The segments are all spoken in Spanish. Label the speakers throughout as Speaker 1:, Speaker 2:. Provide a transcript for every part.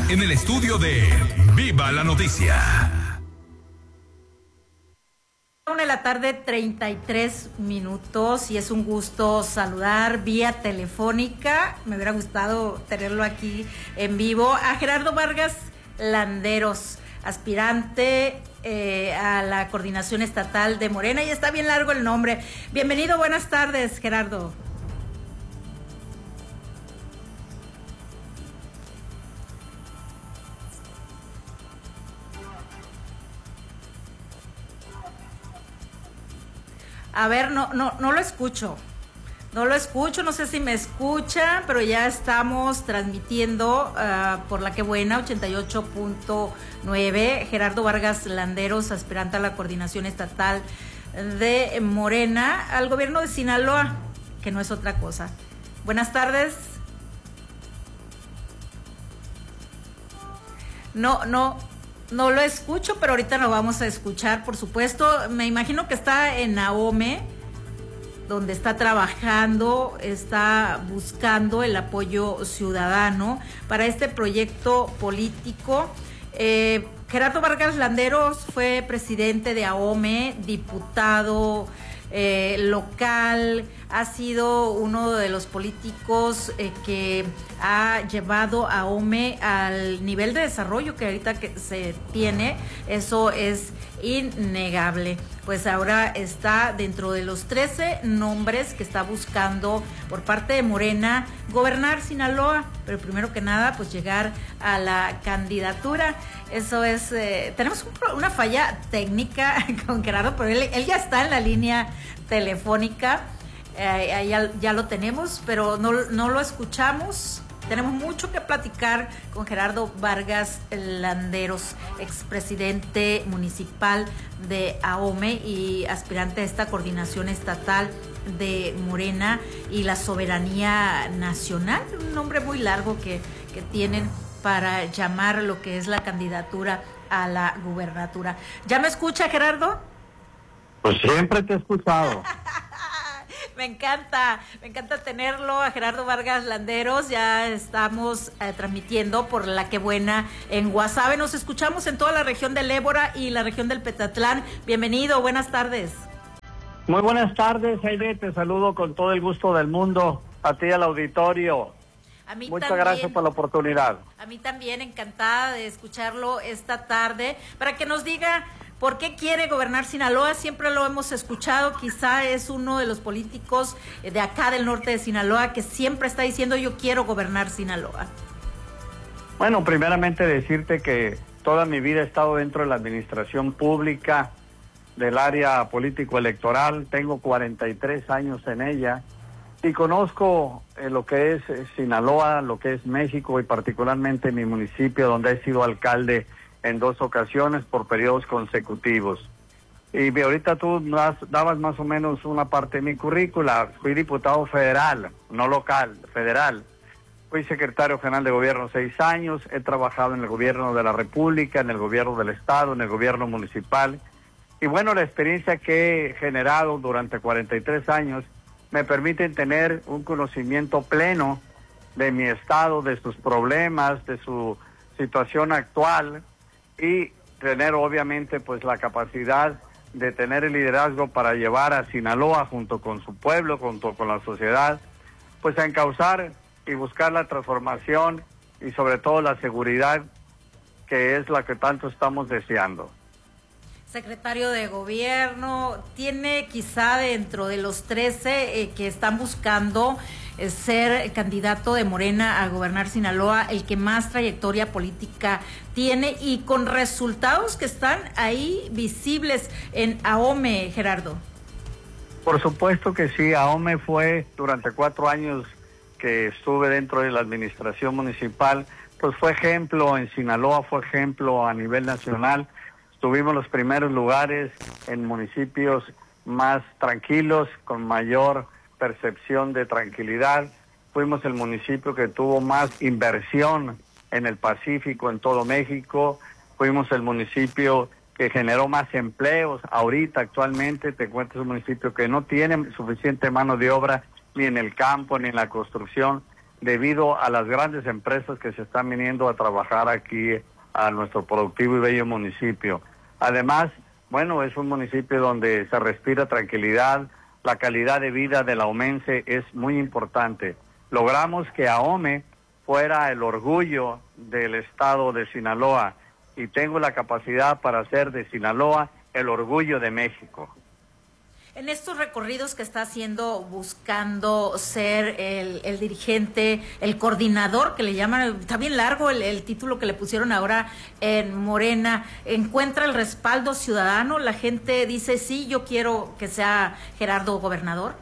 Speaker 1: en el estudio de Viva la Noticia.
Speaker 2: 1:33 y es un gusto saludar vía telefónica. Me hubiera gustado tenerlo aquí en vivo a Gerardo Vargas Landeros, aspirante a la coordinación estatal de Morena, y está bien largo el nombre. Bienvenido, buenas tardes, Gerardo. A ver, no lo escucho. No lo escucho, no sé si me escucha, pero ya estamos transmitiendo por La Que Buena 88.9. Gerardo Vargas Landeros, aspirante a la coordinación estatal de Morena al gobierno de Sinaloa, que no es otra cosa. Buenas tardes. No lo escucho, pero ahorita lo vamos a escuchar, por supuesto. Me imagino que está en Ahome, donde está trabajando, está buscando el apoyo ciudadano para este proyecto político. Gerardo Vargas Landeros fue presidente de Ahome, diputado local, ha sido uno de los políticos que ha llevado a Ahome al nivel de desarrollo que ahorita que se tiene. Eso es innegable. Pues ahora está dentro de los 13 nombres que está buscando por parte de Morena gobernar Sinaloa, pero primero que nada pues llegar a la candidatura. Eso es, tenemos una falla técnica con Gerardo, pero él ya está en la línea telefónica, ya lo tenemos, pero no lo escuchamos. Tenemos mucho que platicar con Gerardo Vargas Landeros, expresidente municipal de Ahome y aspirante a esta coordinación estatal de Morena y la soberanía nacional, un nombre muy largo que tienen para llamar lo que es la candidatura a la gubernatura. ¿Ya me escucha, Gerardo?
Speaker 3: Pues siempre te he escuchado.
Speaker 2: Me encanta tenerlo a Gerardo Vargas Landeros. Ya estamos transmitiendo por La Que Buena en Guasave. Nos escuchamos en toda la región del Ébora y la región del Petatlán. Bienvenido, buenas tardes.
Speaker 3: Muy buenas tardes, Aide, te saludo con todo el gusto del mundo, a ti y al auditorio.
Speaker 2: A mí
Speaker 3: Muchas
Speaker 2: también,
Speaker 3: gracias por la oportunidad.
Speaker 2: A mí también, encantada de escucharlo esta tarde, para que nos diga por qué quiere gobernar Sinaloa. Siempre lo hemos escuchado, quizá es uno de los políticos de acá del norte de Sinaloa que siempre está diciendo yo quiero gobernar Sinaloa.
Speaker 3: Bueno, primeramente decirte que toda mi vida he estado dentro de la administración pública del área político-electoral, tengo 43 años en ella y conozco lo que es Sinaloa, lo que es México y particularmente mi municipio donde he sido alcalde en 2 ocasiones por periodos consecutivos. Y ahorita tú dabas más o menos una parte de mi currícula. Fui diputado federal, no local, federal. Fui secretario general de gobierno 6 años, he trabajado en el gobierno de la República, en el gobierno del Estado, en el gobierno municipal. Y bueno, la experiencia que he generado durante 43 años me permiten tener un conocimiento pleno de mi estado, de sus problemas, de su situación actual y tener obviamente pues la capacidad de tener el liderazgo para llevar a Sinaloa junto con su pueblo, junto con la sociedad, pues a encauzar y buscar la transformación y sobre todo la seguridad que es la que tanto estamos deseando.
Speaker 2: Secretario de Gobierno, tiene quizá dentro de los 13 que están buscando ser candidato de Morena a gobernar Sinaloa, el que más trayectoria política tiene y con resultados que están ahí visibles en Ahome, Gerardo.
Speaker 3: Por supuesto que sí, Ahome fue durante 4 años que estuve dentro de la administración municipal, pues fue ejemplo en Sinaloa, fue ejemplo a nivel nacional. Tuvimos los primeros lugares en municipios más tranquilos, con mayor percepción de tranquilidad. Fuimos el municipio que tuvo más inversión en el Pacífico, en todo México. Fuimos el municipio que generó más empleos. Ahorita, actualmente, te encuentras un municipio que no tiene suficiente mano de obra ni en el campo, ni en la construcción, debido a las grandes empresas que se están viniendo a trabajar aquí a nuestro productivo y bello municipio. Además, bueno, es un municipio donde se respira tranquilidad, la calidad de vida del ahumense es muy importante. Logramos que Ahome fuera el orgullo del estado de Sinaloa y tengo la capacidad para hacer de Sinaloa el orgullo de México.
Speaker 2: En estos recorridos que está haciendo, buscando ser el dirigente, el coordinador, que le llaman, está bien largo el título que le pusieron ahora en Morena, ¿encuentra el respaldo ciudadano? ¿La gente dice, sí, yo quiero que sea Gerardo gobernador?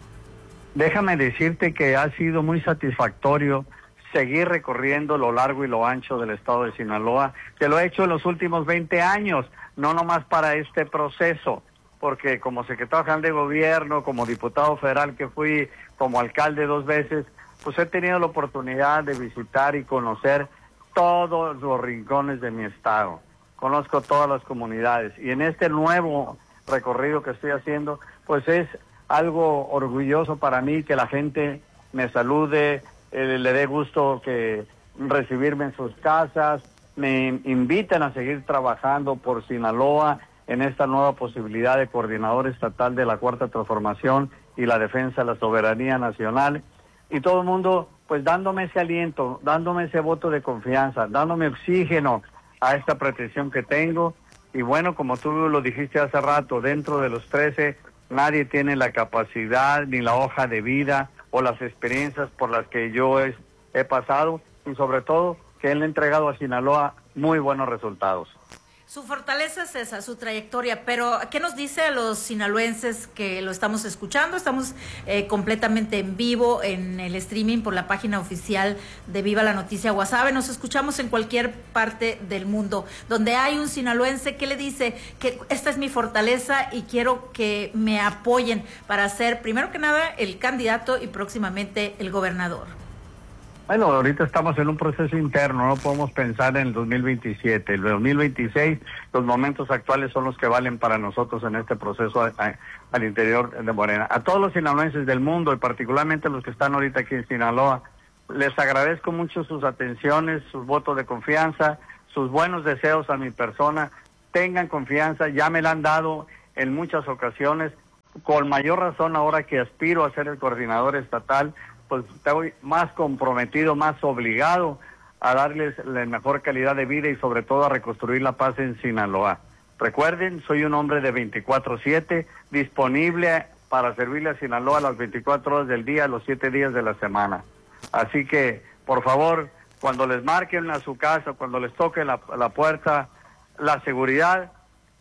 Speaker 3: Déjame decirte que ha sido muy satisfactorio seguir recorriendo lo largo y lo ancho del estado de Sinaloa, que lo he hecho en los últimos 20 años, no nomás para este proceso, porque como secretario general de gobierno, como diputado federal que fui, como alcalde 2 veces, pues he tenido la oportunidad de visitar y conocer todos los rincones de mi estado. Conozco todas las comunidades y en este nuevo recorrido que estoy haciendo, pues es algo orgulloso para mí que la gente me salude, le dé gusto que recibirme en sus casas, me inviten a seguir trabajando por Sinaloa en esta nueva posibilidad de coordinador estatal de la Cuarta Transformación y la defensa de la soberanía nacional. Y todo el mundo, pues dándome ese aliento, dándome ese voto de confianza, dándome oxígeno a esta pretensión que tengo. Y bueno, como tú lo dijiste hace rato, dentro de los 13, nadie tiene la capacidad ni la hoja de vida o las experiencias por las que yo he pasado y sobre todo que él le ha entregado a Sinaloa muy buenos resultados.
Speaker 2: Su fortaleza es esa, su trayectoria, pero ¿qué nos dice a los sinaloenses que lo estamos escuchando? Estamos completamente en vivo en el streaming por la página oficial de Viva la Noticia Guasave. Nos escuchamos en cualquier parte del mundo. Donde hay un sinaloense que le dice que esta es mi fortaleza y quiero que me apoyen para ser, primero que nada, el candidato y próximamente el gobernador.
Speaker 3: Bueno, ahorita estamos en un proceso interno, no podemos pensar en el 2027. El 2026, los momentos actuales son los que valen para nosotros en este proceso al interior de Morena. A todos los sinaloenses del mundo y particularmente los que están ahorita aquí en Sinaloa, les agradezco mucho sus atenciones, sus votos de confianza, sus buenos deseos a mi persona. Tengan confianza, ya me la han dado en muchas ocasiones, con mayor razón ahora que aspiro a ser el coordinador estatal, pues estoy más comprometido, más obligado a darles la mejor calidad de vida y sobre todo a reconstruir la paz en Sinaloa. Recuerden, soy un hombre de 24/7, disponible para servirle a Sinaloa las 24 horas del día, los 7 días de la semana. Así que, por favor, cuando les marquen a su casa, cuando les toque la puerta, la seguridad,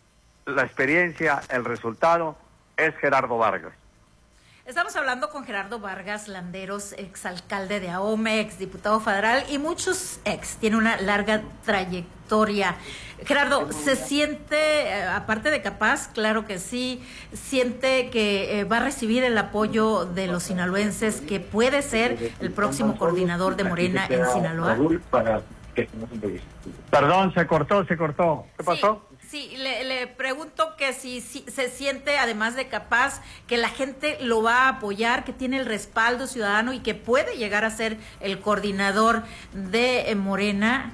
Speaker 3: la experiencia, el resultado es Gerardo Vargas.
Speaker 2: Estamos hablando con Gerardo Vargas Landeros, exalcalde de Ahome, exdiputado federal y muchos tiene una larga trayectoria. Gerardo, ¿se siente, aparte de capaz, claro que sí, siente que va a recibir el apoyo de los sinaloenses, que puede ser el próximo coordinador de Morena en Sinaloa?
Speaker 3: Perdón, se cortó. ¿Qué pasó?
Speaker 2: Sí, le pregunto que si se siente, además de capaz, que la gente lo va a apoyar, que tiene el respaldo ciudadano y que puede llegar a ser el coordinador de Morena.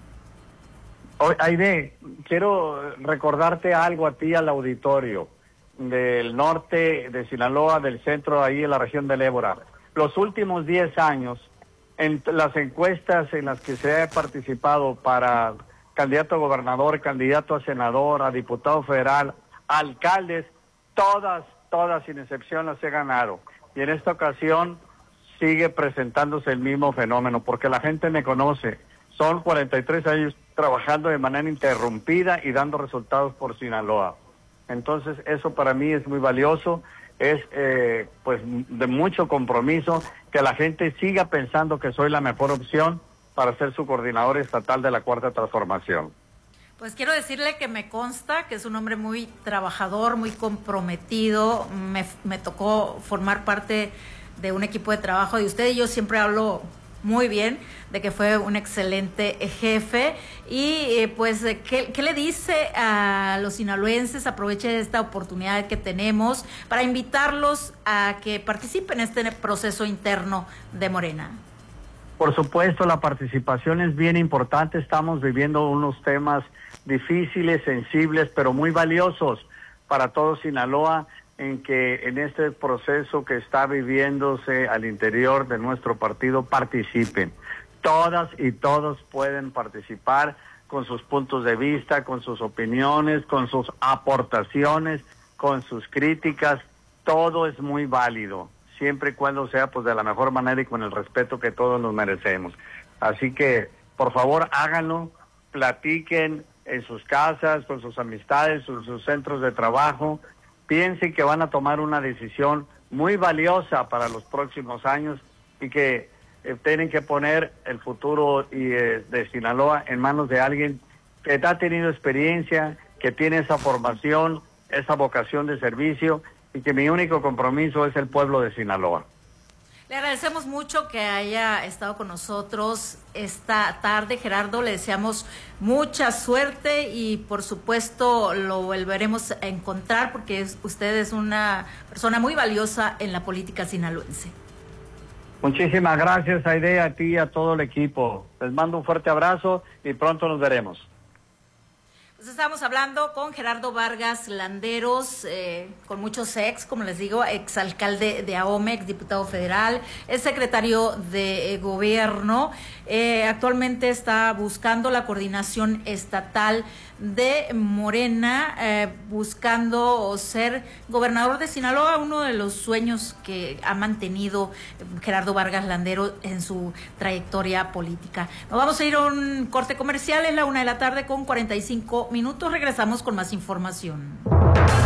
Speaker 3: Aide, quiero recordarte algo a ti, al auditorio del norte de Sinaloa, del centro, ahí en la región del Ébora. Los últimos 10 años, en las encuestas en las que se ha participado para candidato a gobernador, candidato a senador, a diputado federal, a alcaldes, todas sin excepción las he ganado. Y en esta ocasión sigue presentándose el mismo fenómeno, porque la gente me conoce. Son 43 años trabajando de manera interrumpida y dando resultados por Sinaloa. Entonces eso para mí es muy valioso, es pues de mucho compromiso que la gente siga pensando que soy la mejor opción para ser su coordinador estatal de la Cuarta Transformación.
Speaker 2: Pues quiero decirle que me consta que es un hombre muy trabajador, muy comprometido. Me tocó formar parte de un equipo de trabajo de usted y yo siempre hablo muy bien de que fue un excelente jefe. Y pues, ¿qué le dice a los sinaloenses? Aproveche esta oportunidad que tenemos para invitarlos a que participen en este proceso interno de Morena.
Speaker 3: Por supuesto, la participación es bien importante. Estamos viviendo unos temas difíciles, sensibles, pero muy valiosos para todo Sinaloa, en que en este proceso que está viviéndose al interior de nuestro partido participen. Todas y todos pueden participar con sus puntos de vista, con sus opiniones, con sus aportaciones, con sus críticas. Todo es muy válido, siempre y cuando sea pues de la mejor manera y con el respeto que todos nos merecemos. Así que, por favor, háganlo, platiquen en sus casas, con sus amistades, con sus centros de trabajo. Piensen que van a tomar una decisión muy valiosa para los próximos años y que tienen que poner el futuro de Sinaloa en manos de alguien que ha tenido experiencia, que tiene esa formación, esa vocación de servicio, y que mi único compromiso es el pueblo de Sinaloa.
Speaker 2: Le agradecemos mucho que haya estado con nosotros esta tarde, Gerardo. Le deseamos mucha suerte y por supuesto lo volveremos a encontrar porque usted es una persona muy valiosa en la política sinaloense.
Speaker 3: Muchísimas gracias, Aide, a ti y a todo el equipo. Les mando un fuerte abrazo y pronto nos veremos.
Speaker 2: Pues estamos hablando con Gerardo Vargas Landeros, con muchos como les digo, exalcalde de Ahome, exdiputado federal, es secretario de gobierno, actualmente está buscando la coordinación estatal de Morena, buscando ser gobernador de Sinaloa, uno de los sueños que ha mantenido Gerardo Vargas Landeros en su trayectoria política. Nos vamos a ir a un corte comercial, es la 1:00 p.m. con 45 minutos, regresamos con más información.